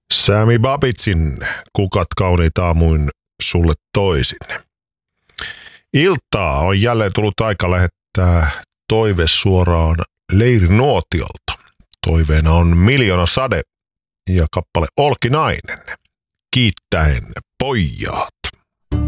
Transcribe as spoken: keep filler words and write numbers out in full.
Sami Babitsin Kukat kauniit aamuin sulle toisinne. Iltaa on jälleen tullut aika lähettää toive suoraan Leirinuotiolta. Toiveena on Miljoona sade ja kappale Olkinainen. Kiittäen pojat.